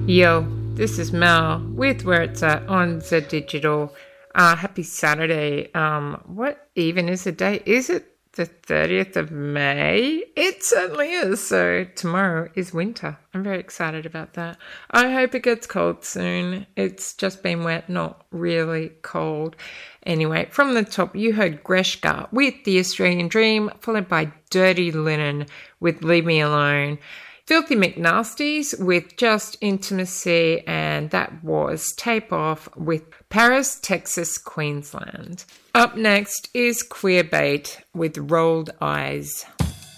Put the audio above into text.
Yo, this is Mel with Where It's At on the Digital. Happy Saturday. What even is the date? Is it the 30th of May? It certainly is. So tomorrow is winter. I'm very excited about that. I hope it gets cold soon. It's just been wet, not really cold. Anyway, from the top, you heard Greshka with The Australian Dream, followed by Dirty Linen with Leave Me Alone. Filthy McNasties with Just Intimacy, and that was Tape Off with Paris, Texas, Queensland. Up next is Queerbait with Rolled Eyes.